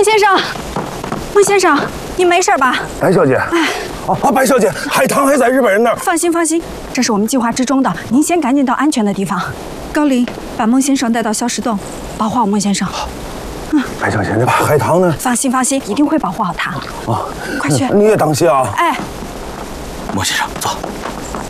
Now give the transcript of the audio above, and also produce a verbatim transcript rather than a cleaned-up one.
孟先生，孟先生，您没事吧？ 白小姐， 哎， 啊啊，白小姐，海棠还在日本人那儿。 放心放心，这是我们计划之中的。您先赶紧到安全的地方。高林，把孟先生带到消石洞，保护好孟先生。 嗯，白小姐，那把海棠呢？ 放心放心，一定会保护好他。 啊， 快去！ 你也当心啊！ 哎， 孟先生，走。